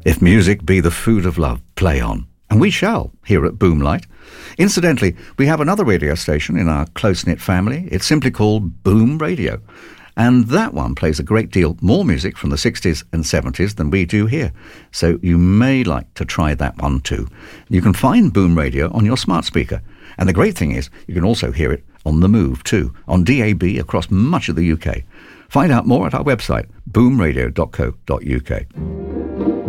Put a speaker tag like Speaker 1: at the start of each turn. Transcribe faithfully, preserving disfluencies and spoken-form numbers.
Speaker 1: If music be the food of love, play on. And we shall, here at Boomlight. Incidentally, we have another radio station in our close-knit family. It's simply called Boom Radio. And that one plays a great deal more music from the sixties and seventies than we do here. So you may like to try that one too. You can find Boom Radio on your smart speaker. And the great thing is, you can also hear it on the move too, on D A B across much of the U K. Find out more at our website, boom radio dot co dot U K.